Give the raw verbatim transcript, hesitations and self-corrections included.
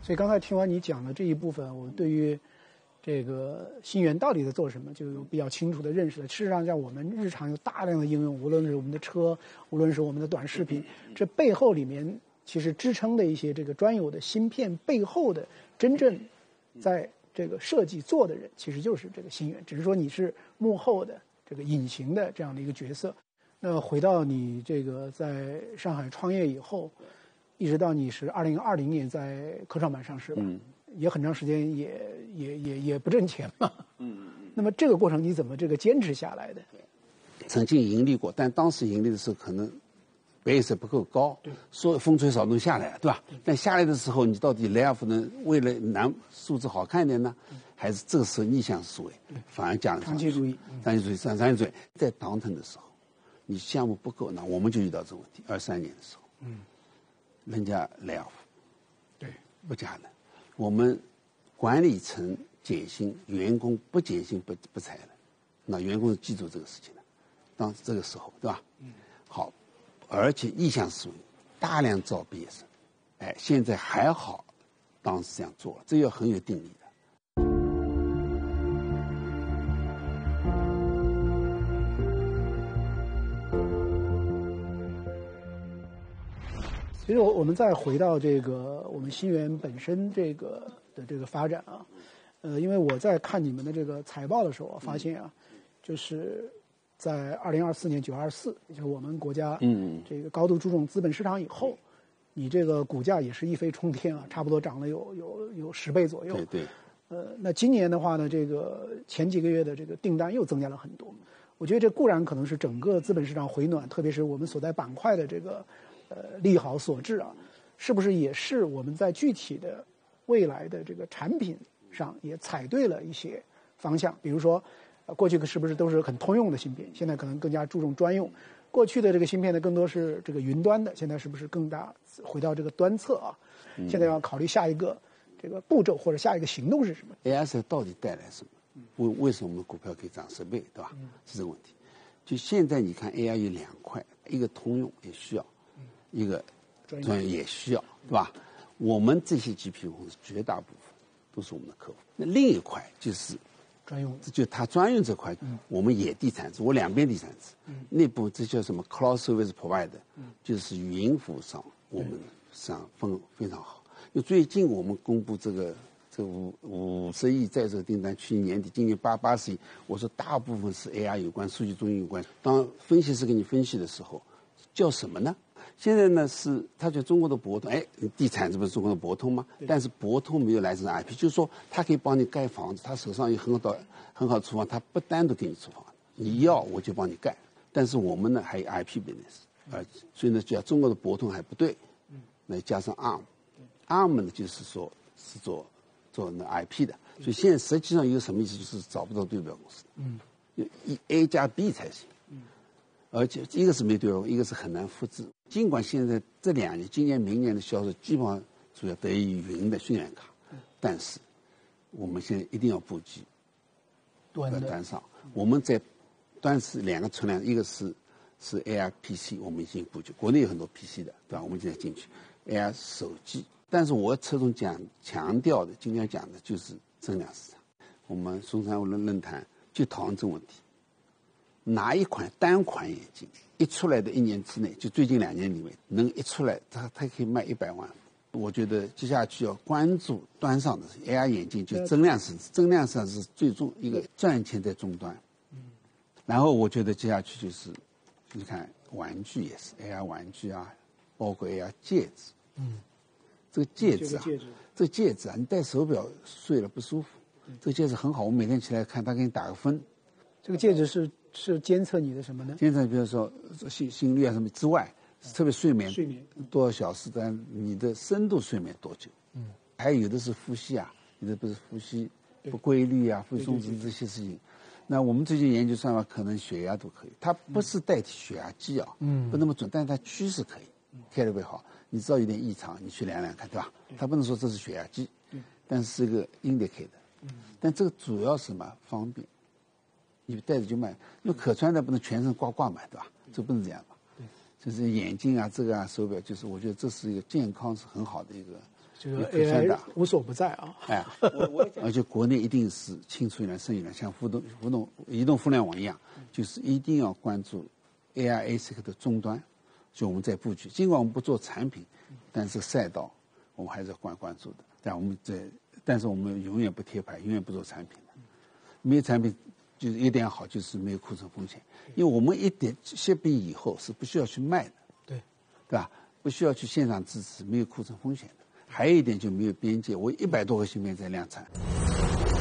所以刚才听完你讲的这一部分，我对于这个心源到底在做什么，就有比较清楚的认识了。事实上，像我们日常有大量的应用，无论是我们的车，无论是我们的短视频，这背后里面其实支撑的一些这个专有的芯片背后的真正在这个设计做的人，其实就是这个心源，只是说你是幕后的这个隐形的这样的一个角色。那回到你这个在上海创业以后，一直到你是二零二零年在科创板上市吧，嗯、也很长时间也也也也不挣钱嘛。嗯嗯嗯。那么这个过程你怎么这个坚持下来的？ 曾经盈利过，但当时盈利的时候可能倍率不够高，说风吹草动下来，对吧？对，但下来的时候，你到底 layoff 呢？为了难数字好看一点呢，还是这个时候逆向思维，反而降了长期主义， 长期主义，长长期主义。在 downturn 的时候，你项目不够，那我们就遇到这个问题。二三年的时候，嗯，人家 layoff， 对， 不加了，我们管理层减薪，员工不减薪不不裁了，那员工记住这个事情了。当这个时候，对吧？嗯，好。而且意向思维，大量招毕业生，哎，现在还好，当时这样做了，这要很有定力的。 其实我我们再回到这个我们心源本身这个的这个发展啊，呃，因为我在看你们的这个财报的时候，我发现啊，就是在二零二四年九二四，也就是我们国家这个高度注重资本市场以后，你这个股价也是一飞冲天啊，差不多涨了有有有十倍左右。 对对。 呃，那今年的话呢，这个前几个月的这个订单又增加了很多。我觉得这固然可能是整个资本市场回暖，特别是我们所在板块的这个呃利好所致啊，是不是也是我们在具体的未来的这个产品上也踩对了一些方向？比如说。过去是不是都是很通用的芯片？现在可能更加注重专用。过去的这个芯片呢，更多是这个云端的，现在是不是更大回到这个端侧啊？现在要考虑下一个这个步骤或者下一个行动是什么 ？A I 到底带来什么？为为什么我们股票可以涨十倍，对吧？是这个问题。就现在你看 A I 有两块，一个通用也需要，一个专业也需要，对吧？我们这些 G P U 公司绝大部分都是我们的客户。那另一块就是专用， 就它专用这块，嗯、我们也地产制，我两边地产制，嗯、内部这叫什么 Cloud Service Provider，嗯、就是云服务商，我们上分非常好。因为最近我们公布这个这五五十亿在手订单，去年年底，今年八八十亿，我说大部分是 A I 有关，数据中心有关。当分析师给你分析的时候，叫什么呢？现在呢是，他觉得中国的博通，哎，地产这不是中国的博通吗？但是博通没有来自 I P， 就是说他可以帮你盖房子，他手上有很好的很好的厨房，他不单独给你厨房，你要我就帮你盖。但是我们呢还有 I P business， 呃，所以呢叫中国的博通还不对，那加上 A R M，A R M 呢就是说是做做那 I P 的，所以现在实际上有什么意思，就是找不到对标公司，嗯，一 A 加 B 才行。而且一个是没对标，一个是很难复制。尽管现在这两年、今年、明年的销售基本上主要得益于云的渲染卡，但是我们现在一定要布局端的端上。我们在端是两个存量，一个是是 A I P C， 我们已经布局，国内有很多 P C 的，对吧？我们现在进去 A I 手机，但是我侧重讲强调的，今天讲的就是增量市场。我们松山论论坛就讨论这个问题。哪一款单款眼镜一出来的一年之内，就最近两年里面能一出来，它它可以卖一百万。我觉得接下去要关注端上的 A I 眼镜，就增量市场，增量市场是最终一个赚钱在终端。嗯，然后我觉得接下去就是，你看玩具也是 A I 玩具啊，包括 A I 戒指。嗯，这个戒指啊，这个戒指啊，你戴手表睡了不舒服，这个戒指很好，我每天起来看，它给你打个分。 这个戒指是是监测你的什么呢？ 监测比如说心心率啊什么之外，特别睡眠睡眠多少小时，但你的深度睡眠多久？嗯，还有的是呼吸啊，有的不是呼吸不规律啊，呼吸中止这些事情。那我们最近研究算法，可能血压都可以，它不是代替血压计啊，嗯，不那么准，但是它趋势可以，开得会好。你知道有点异常，你去量量看，对吧？它不能说这是血压计，但是是个 indicator，嗯，但这个主要是什么？方便。你戴着就卖，因为可穿的不能全身挂挂满，对吧？这不能这样吧？对，就是眼镜啊，这个啊，手表，就是我觉得这是一个健康是很好的一个这个 A I 无所不在啊。 哎，我我而且国内一定是青出于蓝胜于蓝，像互动互动移动互联网一样，就是一定要关注 A I A S I C 的终端，就我们在布局。尽管我们不做产品，但是赛道我们还是要关关注的。但我们在，但是我们永远不贴牌，永远不做产品的。没有产品就是一点好，就是没有库存风险，因为我们一点设备以后是不需要去卖的， 对， 对吧？不需要去线上支持，没有库存风险的。还有一点就没有边界，我一百多个芯片在量产。